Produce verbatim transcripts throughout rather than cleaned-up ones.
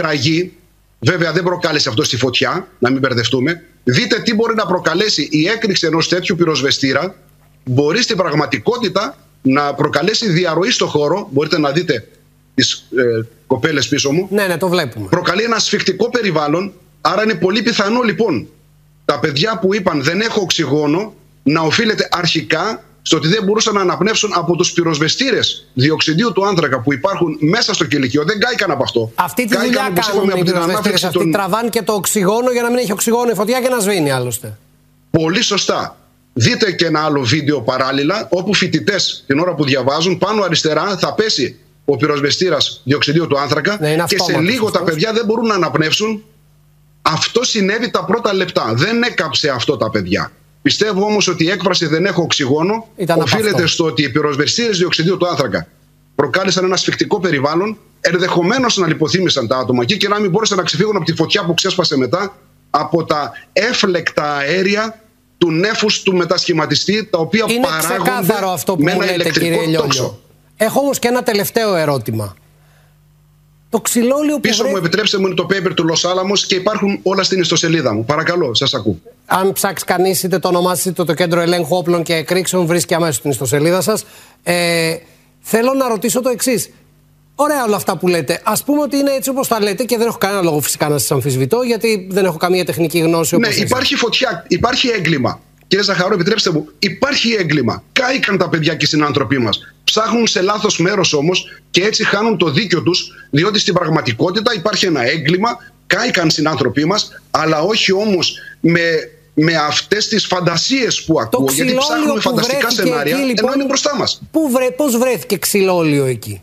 εκραγεί. Βέβαια δεν προκάλεσε αυτό στη φωτιά, να μην μπερδευτούμε. Δείτε τι μπορεί να προκαλέσει η έκρηξη ενός τέτοιου πυροσβεστήρα. Μπορεί στην πραγματικότητα να προκαλέσει διαρροή στο χώρο. Μπορείτε να δείτε τις ε, κοπέλες πίσω μου. Ναι, ναι, το βλέπουμε. Προκαλεί ένα ασφυκτικό περιβάλλον. Άρα είναι πολύ πιθανό λοιπόν τα παιδιά που είπαν δεν έχω οξυγόνο να οφείλεται αρχικά στο ότι δεν μπορούσαν να αναπνεύσουν από τους πυροσβεστήρες διοξιδίου του άνθρακα που υπάρχουν μέσα στο κηλικείο. Δεν κάηκαν από αυτό. Αυτή τη δουλειά κάνουν οι πυροσβεστήρες. Αυτοί των... τραβάνε και το οξυγόνο για να μην έχει οξυγόνο η φωτιά και να σβήνει άλλωστε. Πολύ σωστά. Δείτε και ένα άλλο βίντεο παράλληλα, όπου φοιτητές την ώρα που διαβάζουν, πάνω αριστερά θα πέσει ο πυροσβεστήρας διοξιδίου του άνθρακα, ναι, και σε λίγο τα παιδιά δεν μπορούν να αναπνεύσουν. Αυτό συνέβη τα πρώτα λεπτά. Δεν έκαψε αυτό τα παιδιά. Πιστεύω όμως ότι η έκφραση δεν έχω οξυγόνο οφείλεται στο ότι οι πυροσβεστήρες διοξιδίου του άνθρακα προκάλεσαν ένα ασφυκτικό περιβάλλον, ενδεχομένως να λιποθύμησαν τα άτομα εκεί και να μην μπόρεσαν να ξεφύγουν από τη φωτιά που ξέσπασε μετά από τα έφλεκτα αέρια του νέφους του μετασχηματιστή, τα οποία είναι παράγονται ξεκάθαρο αυτό που με μου ένα λέτε, ηλεκτρικό κύριε τόξο. Λιόλιο. Έχω όμως και ένα τελευταίο ερώτημα. Το ξυλόλιο που πίσω βρέ... μου, επιτρέψτε μου, είναι το paper του Los Alamos και υπάρχουν όλα στην ιστοσελίδα μου. Παρακαλώ, σας ακούω. Αν ψάξει κανείς είτε το όνομά σας είτε το Κέντρο Ελέγχου Όπλων και Εκρήξεων, βρίσκει αμέσως στην ιστοσελίδα σας. Ε, θέλω να ρωτήσω το εξής. Ωραία όλα αυτά που λέτε. Ας πούμε ότι είναι έτσι όπως τα λέτε και δεν έχω κανένα λόγο φυσικά να σας αμφισβητώ, γιατί δεν έχω καμία τεχνική γνώση. Ναι, υπάρχει φωτιά, υπάρχει έγκλημα. Κύριε Ζαχαρό, επιτρέψτε μου, υπάρχει έγκλημα. Κάηκαν τα παιδιά και οι συνάνθρωποι μας. Ψάχνουν σε λάθος μέρος όμως και έτσι χάνουν το δίκιο τους, διότι στην πραγματικότητα υπάρχει ένα έγκλημα. Κάηκαν οι συνάνθρωποι μας, αλλά όχι όμως με, με αυτές τις φαντασίες που ακούω. Γιατί ψάχνουμε φανταστικά σενάρια, εκεί, λοιπόν, ενώ είναι μπροστά μας. Πού βρε, πώς βρέθηκε ξυλόλιο εκεί?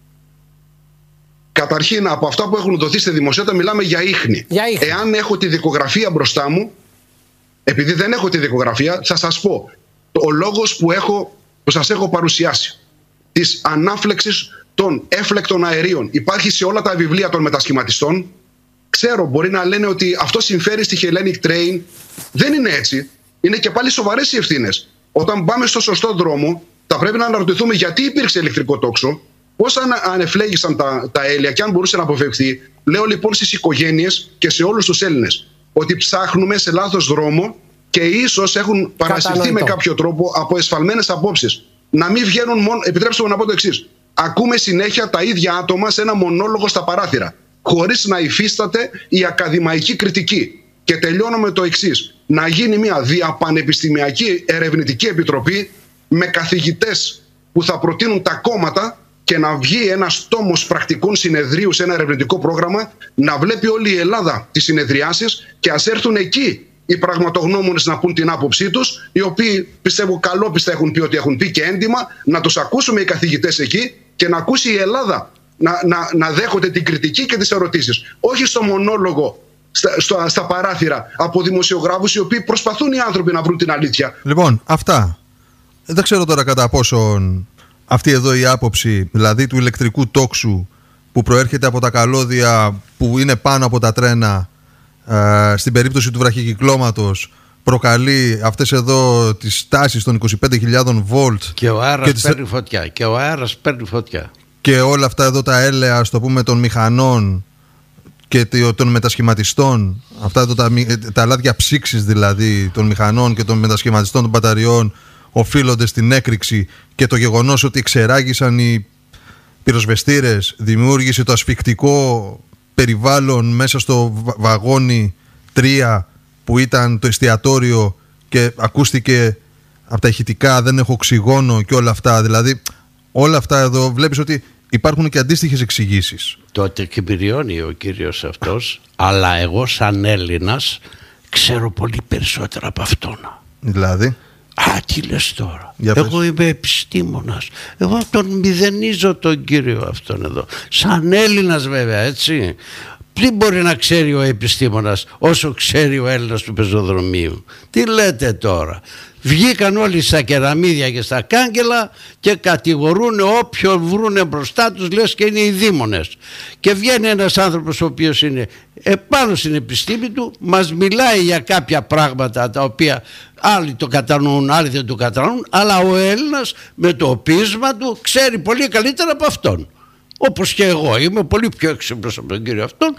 Καταρχήν, από αυτά που έχουν δοθεί στη δημοσιότητα, μιλάμε για ίχνη. Για ίχνη. Εάν έχω τη δικογραφία μπροστά μου, επειδή δεν έχω τη δικογραφία, θα σας πω ο λόγος που, έχω, που σας έχω παρουσιάσει. Της ανάφλεξης των έφλεκτων αερίων. Υπάρχει σε όλα τα βιβλία των μετασχηματιστών. Ξέρω, μπορεί να λένε ότι αυτό συμφέρει στη Hellenic Train. Δεν είναι έτσι. Είναι και πάλι σοβαρές οι ευθύνες. Όταν πάμε στο σωστό δρόμο, θα πρέπει να αναρωτηθούμε γιατί υπήρξε ηλεκτρικό τόξο, πώς ανεφλέγησαν τα, τα έλαια και αν μπορούσε να αποφευχθεί. Λέω λοιπόν στις οικογένειες και σε όλους τους Έλληνες ότι ψάχνουμε σε λάθος δρόμο και ίσως έχουν παρασυρθεί με κάποιο τρόπο από εσφαλμένες απόψεις. Να μην βγαίνουν μόνο. Επιτρέψτε μου να πω το εξής. Ακούμε συνέχεια τα ίδια άτομα σε ένα μονόλογο στα παράθυρα, χωρίς να υφίσταται η ακαδημαϊκή κριτική. Και τελειώνω με το εξής. Να γίνει μια διαπανεπιστημιακή ερευνητική επιτροπή με καθηγητές που θα προτείνουν τα κόμματα και να βγει ένας τόμος πρακτικών συνεδρίου σε ένα ερευνητικό πρόγραμμα, να βλέπει όλη η Ελλάδα τις συνεδριάσεις και ας έρθουν εκεί οι πραγματογνώμονες να πούν την άποψή τους, οι οποίοι πιστεύω καλόπιστα έχουν πει ότι έχουν πει και έντιμα, να τους ακούσουμε οι καθηγητές εκεί και να ακούσει η Ελλάδα να, να, να δέχονται την κριτική και τις ερωτήσεις. Όχι στο μονόλογο στα, στα, στα παράθυρα από δημοσιογράφους οι οποίοι προσπαθούν οι άνθρωποι να βρουν την αλήθεια. Λοιπόν, αυτά. Δεν ξέρω τώρα κατά πόσον αυτή εδώ η άποψη, δηλαδή του ηλεκτρικού τόξου που προέρχεται από τα καλώδια που είναι πάνω από τα τρένα, ε, στην περίπτωση του βραχικυκλώματος, προκαλεί αυτές εδώ τις τάσεις των είκοσι πέντε χιλιάδες βολτ. Και ο αέρας τις... παίρνει φωτιά. Και ο αέρας παίρνει φωτιά. Και όλα αυτά εδώ τα έλαια, ας το πούμε, των μηχανών και των μετασχηματιστών, αυτά εδώ τα, τα λάδια ψήξης δηλαδή των μηχανών και των μετασχηματιστών των μπαταριών, οφείλονται στην έκρηξη, και το γεγονός ότι ξεράγησαν οι πυροσβεστήρες δημιούργησε το ασφυκτικό περιβάλλον μέσα στο βαγόνι τρία που ήταν το εστιατόριο και ακούστηκε από τα ηχητικά δεν έχω οξυγόνο και όλα αυτά. Δηλαδή όλα αυτά εδώ βλέπεις ότι υπάρχουν και αντίστοιχες εξηγήσεις. Το τεκμηριώνει ο κύριος αυτός, αλλά εγώ σαν Έλληνας ξέρω πολύ περισσότερα από αυτόν. Δηλαδή Α, τι λες τώρα. Εγώ είμαι επιστήμονας. Εγώ τον μηδενίζω τον κύριο αυτόν εδώ. Σαν Έλληνας βέβαια, έτσι. Τι μπορεί να ξέρει ο επιστήμονας όσο ξέρει ο Έλληνας του πεζοδρομίου? Τι λέτε τώρα? Βγήκαν όλοι στα κεραμίδια και στα κάγκελα και κατηγορούν όποιον βρούνε μπροστά τους, λες και είναι οι δήμονες. Και βγαίνει ένας άνθρωπος ο οποίος είναι επάνω στην επιστήμη του, μας μιλάει για κάποια πράγματα τα οποία άλλοι το κατανοούν, άλλοι δεν το κατανοούν, αλλά ο Έλληνας με το πείσμα του ξέρει πολύ καλύτερα από αυτόν. Όπως και εγώ είμαι πολύ πιο έξυπνος από τον κύριο αυτόν